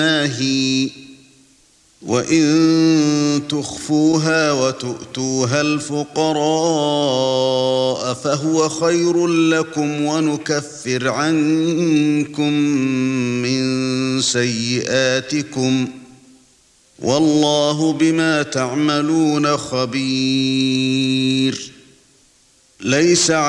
وَإِن تُخْفُوهَا وَتُؤْتُوهَا الْفُقَرَاءَ فَهُوَ خَيْرٌ لَّكُمْ وَنُكَفِّرْ عَنكُم مِّن سَيِّئَاتِكُمْ وَاللَّهُ بِمَا تَعْمَلُونَ خَبِيرٌ.